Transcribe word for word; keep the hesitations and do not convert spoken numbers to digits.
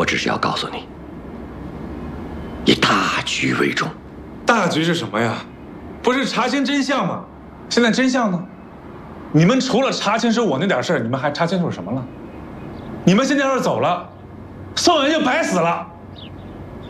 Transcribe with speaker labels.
Speaker 1: 我只是要告诉你，以大局为重。
Speaker 2: 大局是什么呀？不是查清真相吗？现在真相呢？你们除了查清楚我那点事儿，你们还查清楚什么了？你们现在要是走了，宋元就白死了。